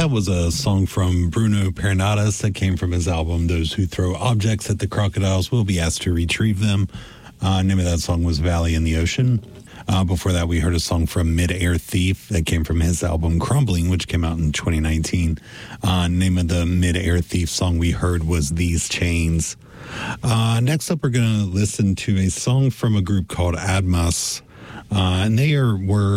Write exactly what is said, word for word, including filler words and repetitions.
That was a song from Bruno Pernadas that came from his album, Those Who Throw Objects at the Crocodiles Will Be Asked to Retrieve Them. Uh, name of that song was Valley in the Ocean. Uh, before that, we heard a song from Mid-Air Thief that came from his album Crumbling, which came out in twenty nineteen. Uh, name of the Mid-Air Thief song we heard was These Chains. Uh, next up, we're going to listen to a song from a group called Admas. Uh, and they are were